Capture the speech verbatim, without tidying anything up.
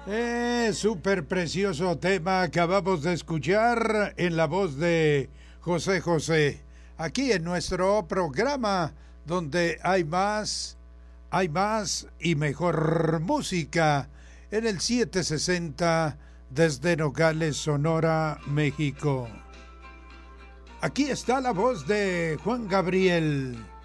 Eh, súper precioso tema acabamos de escuchar en la voz de José José. Aquí en nuestro programa donde hay más, hay más y mejor música en el setecientos sesenta desde Nogales, Sonora, México. Aquí está la voz de Juan Gabriel.